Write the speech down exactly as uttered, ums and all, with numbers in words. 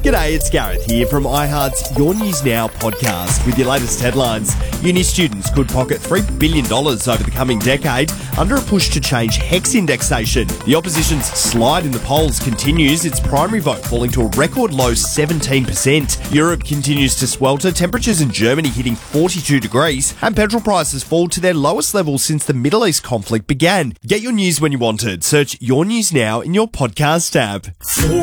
G'day, it's Gareth here from iHeart's Your News Now podcast with your latest headlines. Uni students could pocket three billion dollars over the coming decade under a push to change HECS indexation. The opposition's slide in the polls continues, its primary vote falling to a record low seventeen percent. Europe continues to swelter, temperatures in Germany hitting forty-two degrees, and petrol prices fall to their lowest level since the Middle East conflict began. Get your news when you want it. Search Your News Now in your podcast app. For